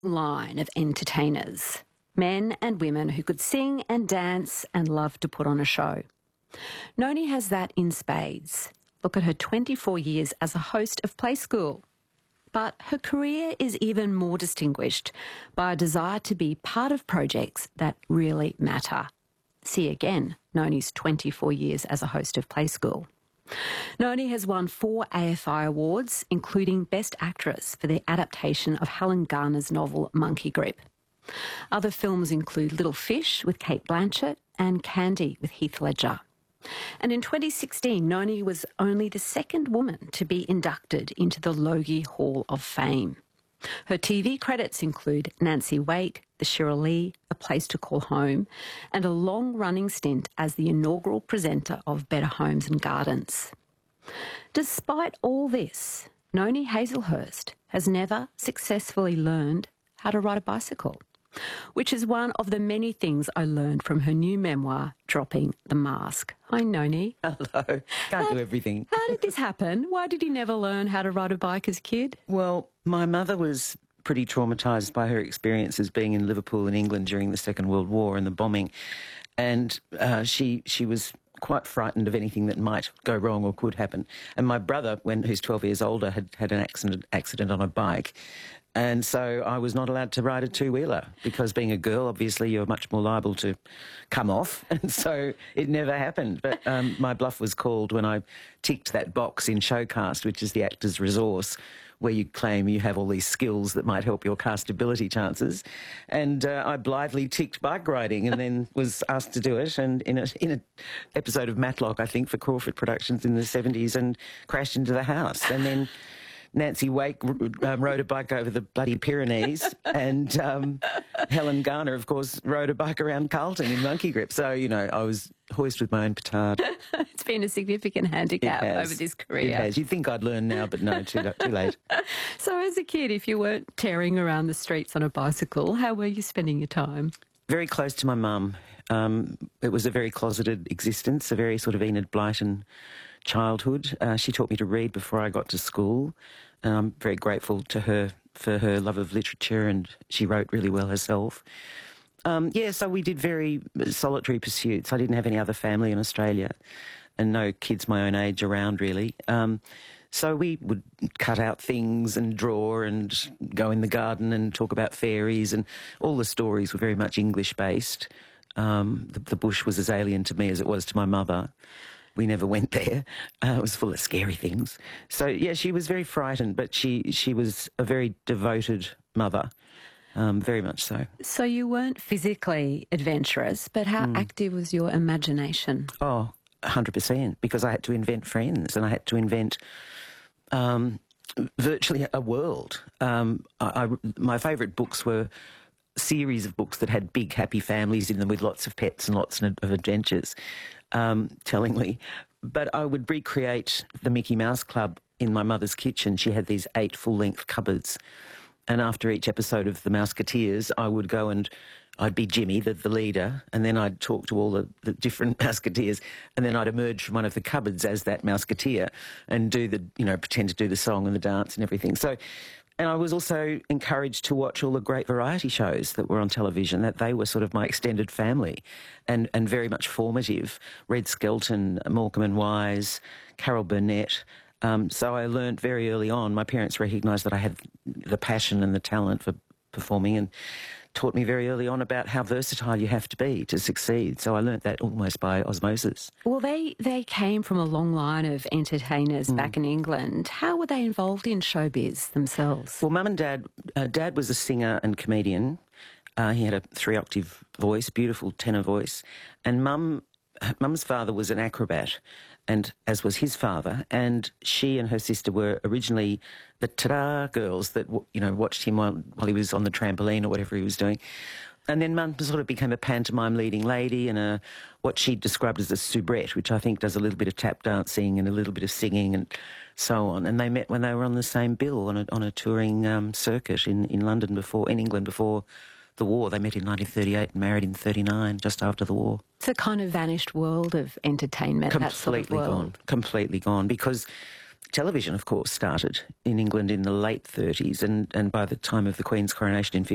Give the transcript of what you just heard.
line of entertainers, men and women who could sing and dance and love to put on a show. Noni has that in spades. Look at her 24 years as a host of Play School. But her career is even more distinguished by a desire to be part of projects that really matter. See again Noni's 24 years as a host of Play School. Noni has won 4 AFI awards, including Best Actress for the adaptation of Helen Garner's novel Monkey Grip. Other films include Little Fish with Cate Blanchett and Candy with Heath Ledger. And in 2016, Noni was only the second woman to be inducted into the Logie Hall of Fame. Her TV credits include Nancy Wake, The Sheryl Lee, A Place to Call Home, and a long-running stint as the inaugural presenter of Better Homes and Gardens. Despite all this, Noni Hazlehurst has never successfully learned how to ride a bicycle, which is one of the many things I learned from her new memoir, Dropping the Mask. Hi, Noni. Hello. Can't do everything. How did this happen? Why did you never learn how to ride a bike as a kid? Well, my mother was pretty traumatised by her experiences being in Liverpool in England during the Second World War and the bombing. And she was quite frightened of anything that might go wrong or could happen. And my brother, who's 12 years older, had an accident on a bike. And so I was not allowed to ride a two-wheeler because being a girl, obviously, you're much more liable to come off. And so it never happened. But my bluff was called when I ticked that box in Showcast, which is the actor's resource, where you claim you have all these skills that might help your castability chances. And I blithely ticked bike riding and then was asked to do it. And in an episode of Matlock, I think, for Crawford Productions in the 70s, and crashed into the house. And then Nancy Wake rode a bike over the bloody Pyrenees, and Helen Garner, of course, rode a bike around Carlton in Monkey Grip. So, you know, I was hoist with my own petard. It's been a significant handicap over this career. It has. You'd think I'd learn now, but no, too late. So as a kid, if you weren't tearing around the streets on a bicycle, how were you spending your time? Very close to my mum. It was a very closeted existence, a very sort of Enid Blyton childhood. She taught me to read before I got to school. And I'm very grateful to her for her love of literature, and she wrote really well herself. So we did very solitary pursuits. I didn't have any other family in Australia and no kids my own age around, really. So we would cut out things and draw and go in the garden and talk about fairies, and all the stories were very much English-based. The bush was as alien to me as it was to my mother. We never went there. It was full of scary things. So, yeah, she was very frightened, but she was a very devoted mother, very much so. So you weren't physically adventurous, but how active was your imagination? Oh, 100%, because I had to invent friends and I had to invent virtually a world. My favourite books were series of books that had big, happy families in them with lots of pets and lots of adventures. Tellingly. But I would recreate the Mickey Mouse Club in my mother's kitchen. She had these 8 full-length cupboards. And after each episode of The Mouseketeers, I would go and I'd be Jimmy, the leader, and then I'd talk to all the different Mouseketeers, and then I'd emerge from one of the cupboards as that Mouseketeer and pretend to do the song and the dance and everything. And I was also encouraged to watch all the great variety shows that were on television, that they were sort of my extended family and very much formative. Red Skelton, Morecambe and Wise, Carol Burnett. So I learned very early on. My parents recognised that I had the passion and the talent for performing, and taught me very early on about how versatile you have to be to succeed. So I learnt that almost by osmosis. Well, they came from a long line of entertainers back in England. How were they involved in showbiz themselves? Well, Mum and Dad, Dad was a singer and comedian. He had a 3-octave voice, beautiful tenor voice. And Mum's father was an acrobat, and as was his father, and she and her sister were originally the ta-da girls that, watched him while he was on the trampoline or whatever he was doing. And then Mum sort of became a pantomime leading lady and what she described as a soubrette, which I think does a little bit of tap dancing and a little bit of singing and so on. And they met when they were on the same bill on a touring circuit in England before the war. They met in 1938 and married in 1939, just after the war. It's a kind of vanished world of entertainment, that sort of world. Completely gone, because television, of course, started in England in the late 30s, and by the time of the Queen's coronation in